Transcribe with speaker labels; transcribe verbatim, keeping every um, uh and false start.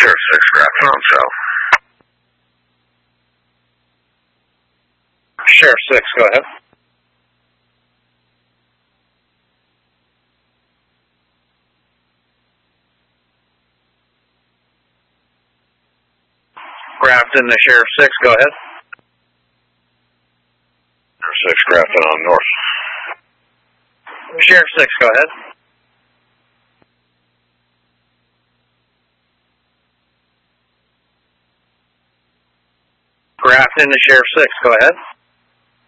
Speaker 1: Sheriff six, Grafton on South.
Speaker 2: Sheriff six, go ahead. Grafton to Sheriff six, go ahead.
Speaker 1: Sheriff six, Grafton on North.
Speaker 2: Sheriff six, go ahead. Grafton to Sheriff six, go ahead.